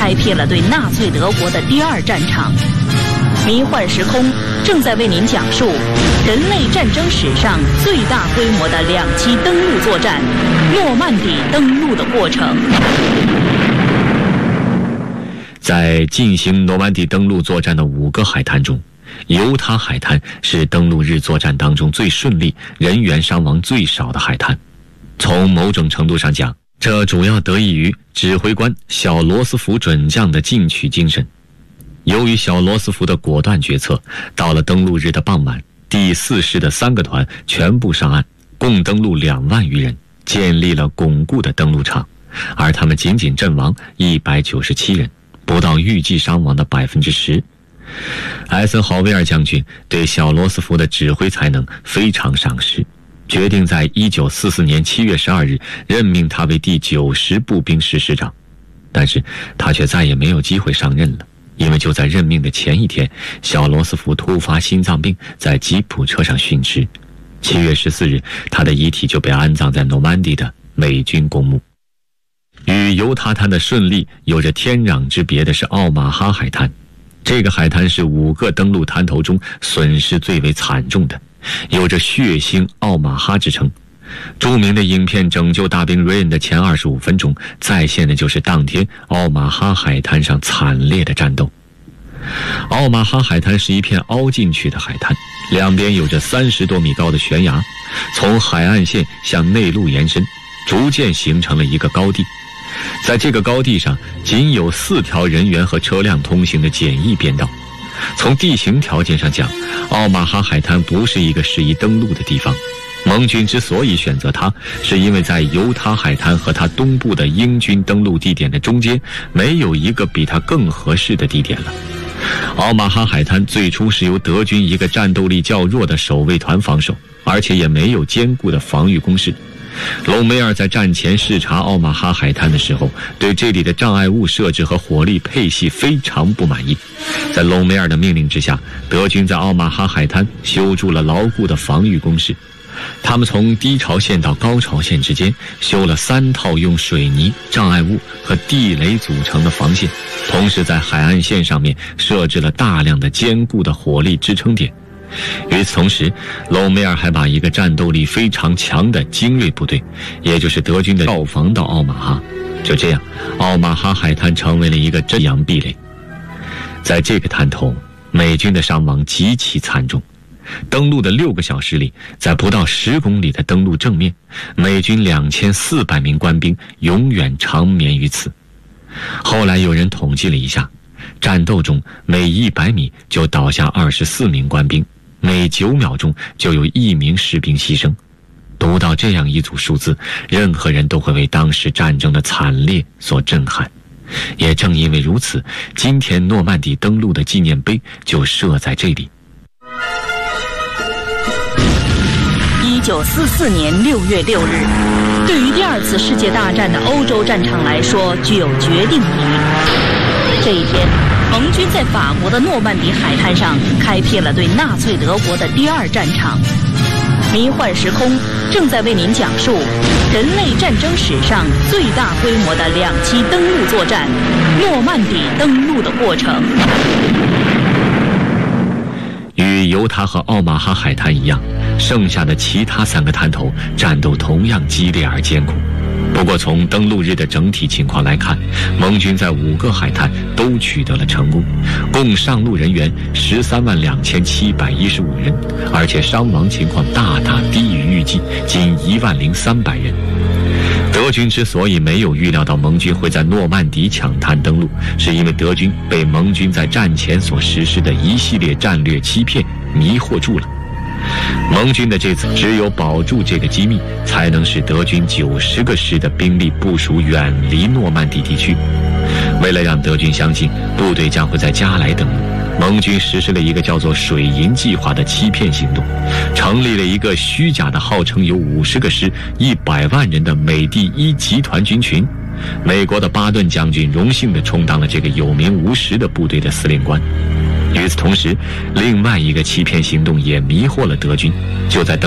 开辟了对纳粹德国的第2战场。迷幻时空正在为您讲述人类战争史上最大规模的2期登陆作战——诺曼底登陆的过程。 在进行诺曼底登陆作战的5个海滩中，犹他海滩是登陆日作战当中最顺利、人员伤亡最少的海滩。从某种程度上讲，这主要得益于指挥官小罗斯福准将的进取精神。由于小罗斯福的果断决策，到了登陆日的傍晚，第4师的3个团全部上岸，共登陆2万余人，建立了巩固的登陆场，而他们仅仅阵亡197人，不到预计伤亡的10%。艾森豪威尔将军对小罗斯福的指挥才能非常赏识，决定在1944年7月12日任命他为第90步兵师师长。但是他却再也没有机会上任了，因为就在任命的前一天，小罗斯福突发心脏病，在吉普车上殉职。7月14日，他的遗体就被安葬在诺曼底的美军公墓。与犹他滩的顺利有着天壤之别的是奥马哈海滩。这个海滩是5个登陆滩头中损失最为惨重的，有着血腥奥马哈之称。著名的影片《拯救大兵瑞恩》的前25分钟再现的就是当天奥马哈海滩上惨烈的战斗。奥马哈海滩是一片凹进去的海滩，两边有着30多米高的悬崖，从海岸线向内陆延伸，逐渐形成了一个高地。在这个高地上仅有4条人员和车辆通行的简易便道。从地形条件上讲，奥马哈海滩不是一个适宜登陆的地方。盟军之所以选择它，是因为在犹他海滩和它东部的英军登陆地点的中间，没有一个比它更合适的地点了。奥马哈海滩最初是由德军一个战斗力较弱的守卫团防守，而且也没有坚固的防御工事。隆美尔在战前视察奥马哈海滩的时候，对这里的障碍物设置和火力配系非常不满意。在隆美尔的命令之下，德军在奥马哈海滩修筑了牢固的防御工事。他们从低潮线到高潮线之间修了3套用水泥、障碍物和地雷组成的防线，同时在海岸线上面设置了大量的坚固的火力支撑点。与此同时，隆美尔还把一个战斗力非常强的精锐部队，也就是德军的绕防到奥马哈。就这样，奥马哈海滩成为了一个遮阳壁垒。在这个滩头，美军的伤亡极其惨重。登陆的6个小时里，在不到10公里的登陆正面，美军2400名官兵永远长眠于此。后来有人统计了一下，战斗中每100米就倒下24名官兵，每9秒钟就有1名士兵牺牲。读到这样一组数字，任何人都会为当时战争的惨烈所震撼。也正因为如此，今天诺曼底登陆的纪念碑就设在这里。 1944年6月6日，对于第2次世界大战的欧洲战场来说具有决定意义。这一天，盟军在法国的诺曼底海滩上开辟了对纳粹德国的第2战场。迷幻时空正在为您讲述人类战争史上最大规模的2期登陆作战——诺曼底登陆的过程。 与犹他和奥马哈海滩一样，剩下的其他3个滩头战斗同样激烈而艰苦。不过从登陆日的整体情况来看，盟军在5个海滩都取得了成功，共上路人员132715人，而且伤亡情况大大低于预计，仅10300人。德军之所以没有预料到盟军会在诺曼底抢滩登陆，是因为德军被盟军在战前所实施的一系列战略欺骗迷惑住了。盟军的这次只有保住这个机密，才能使德军90个师的兵力部署远离诺曼底地区。为了让德军相信部队将会在加来登陆，盟军实施了一个叫做水银计划的欺骗行动，成立了一个虚假的号称有50个师、100万人的美第1集团军群。美国的巴顿将军荣幸地充当了这个有名无实的部队的司令官。与此同时，另外一个欺骗行动也迷惑了德军。就在